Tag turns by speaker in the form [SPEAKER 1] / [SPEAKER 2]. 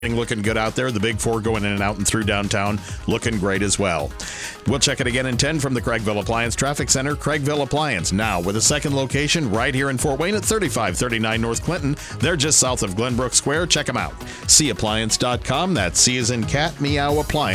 [SPEAKER 1] looking good out there. The Big Four going in and out and through downtown looking great as well. We'll check it again in 10 from the Craigville Appliance Traffic Center. Craigville Appliance, now with a second location right here in Fort Wayne at 3539 North Clinton. They're just south of Glenbrook Square. Check them out. Cappliance.com. That's C as in cat, meow, appliance.